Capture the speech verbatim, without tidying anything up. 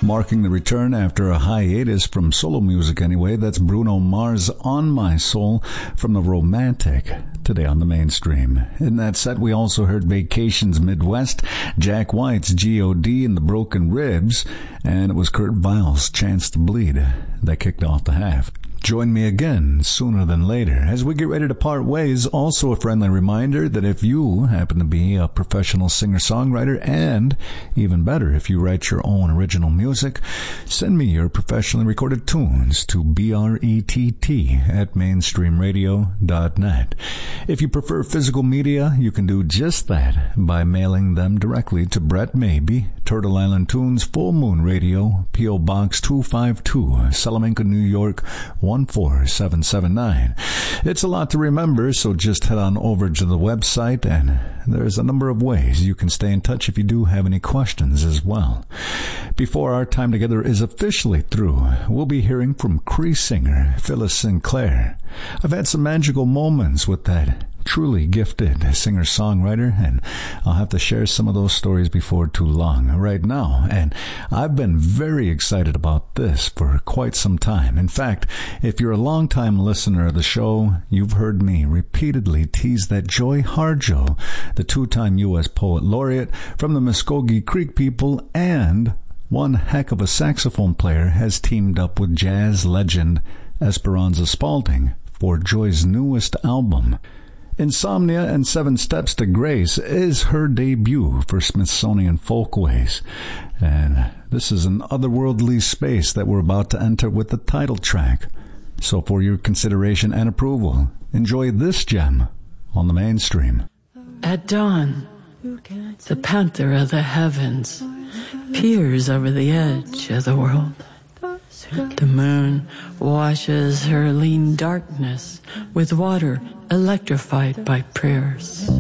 Marking the return after a hiatus from solo music anyway, that's Bruno Mars' On My Soul from The Romantic, today on the Mainstream. In that set, we also heard Vacations Midwest, Jack White's G O D and the Broken Ribs, and it was Kurt Weill's Chance to Bleed that kicked off the half. Join me again sooner than later as we get ready to part ways. Also a friendly reminder that if you happen to be a professional singer-songwriter, and even better, if you write your own original music, send me your professionally recorded tunes to B R E T T at mainstream radio dot net. If you prefer physical media, you can do just that by mailing them directly to Brett Maybe, Turtle Island Tunes, Full Moon Radio, P O. Box two five two, Salamanca, New York, one four seven seven nine. It's a lot to remember, so just head on over to the website, and there's a number of ways you can stay in touch if you do have any questions as well. Before our time together is officially through, we'll be hearing from Cree singer Phyllis Sinclair. I've had some magical moments with that truly gifted singer-songwriter, and I'll have to share some of those stories before too long right now. And I've been very excited about this for quite some time. In fact, if you're a long-time listener of the show, you've heard me repeatedly tease that Joy Harjo, the two-time U S Poet Laureate from the Muskogee Creek people and one heck of a saxophone player, has teamed up with jazz legend Esperanza Spalding for Joy's newest album. Insomnia and Seven Steps to Grace is her debut for Smithsonian Folkways, and this is an otherworldly space that we're about to enter with the title track. So for your consideration and approval, enjoy this gem on the Mainstream. At dawn, the panther of the heavens peers over the edge of the world. The moon washes her lean darkness with water electrified by prayers.